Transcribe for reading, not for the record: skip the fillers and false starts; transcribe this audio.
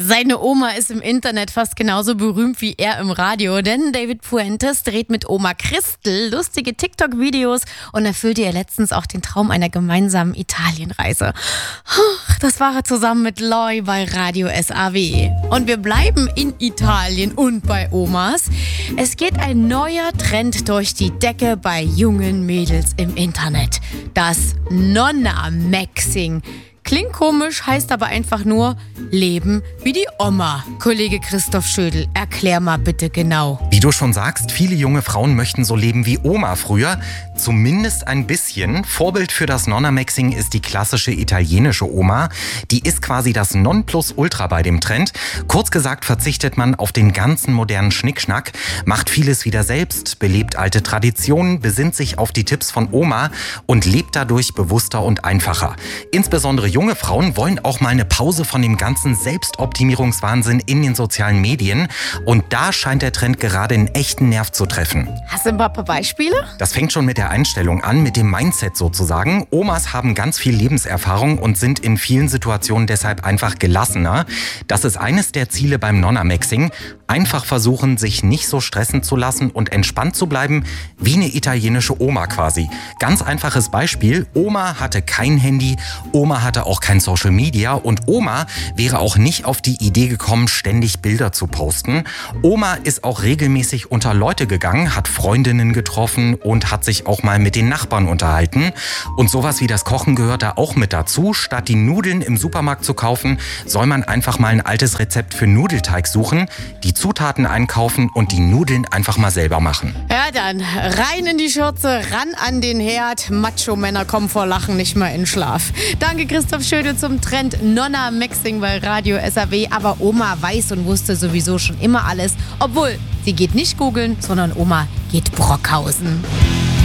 Seine Oma ist im Internet fast genauso berühmt wie er im Radio, denn David Fuentes dreht mit Oma Christel lustige TikTok-Videos und erfüllte ihr letztens auch den Traum einer gemeinsamen Italienreise. Das war er zusammen mit Loi bei Radio SAW. Und wir bleiben in Italien und bei Omas. Es geht ein neuer Trend durch die Decke bei jungen Mädels im Internet. Das Nonna-Maxing. Klingt komisch, heißt aber einfach nur Leben wie die Oma. Kollege Christoph Schödel, erklär mal bitte genau. Wie du schon sagst, viele junge Frauen möchten so leben wie Oma früher. Zumindest ein bisschen. Vorbild für das Nonna-Maxing ist die klassische italienische Oma. Die ist quasi das Nonplusultra bei dem Trend. Kurz gesagt verzichtet man auf den ganzen modernen Schnickschnack, macht vieles wieder selbst, belebt alte Traditionen, besinnt sich auf die Tipps von Oma und lebt dadurch bewusster und einfacher. Insbesondere junge Frauen wollen auch mal eine Pause von dem ganzen Selbstoptimierungswahnsinn in den sozialen Medien. Und da scheint der Trend gerade einen echten Nerv zu treffen. Hast du ein paar Beispiele? Das fängt schon mit der Einstellung an, mit dem Mindset sozusagen. Omas haben ganz viel Lebenserfahrung und sind in vielen Situationen deshalb einfach gelassener. Das ist eines der Ziele beim Nonna-Maxing. Einfach versuchen, sich nicht so stressen zu lassen und entspannt zu bleiben, wie eine italienische Oma quasi. Ganz einfaches Beispiel, Oma hatte kein Handy, Oma hatte auch kein Social Media und Oma wäre auch nicht auf die Idee gekommen, ständig Bilder zu posten. Oma ist auch regelmäßig unter Leute gegangen, hat Freundinnen getroffen und hat sich auch mal mit den Nachbarn unterhalten. Und sowas wie das Kochen gehört da auch mit dazu. Statt die Nudeln im Supermarkt zu kaufen, soll man einfach mal ein altes Rezept für Nudelteig suchen, die Zutaten einkaufen und die Nudeln einfach mal selber machen. Ja dann, rein in die Schürze, ran an den Herd. Macho-Männer kommen vor Lachen nicht mehr in Schlaf. Danke Christoph Schödel zum Trend Nonna-Maxing bei Radio SAW. Aber Oma weiß und wusste sowieso schon immer alles. Obwohl, sie geht nicht googeln, sondern Oma geht Brockhausen.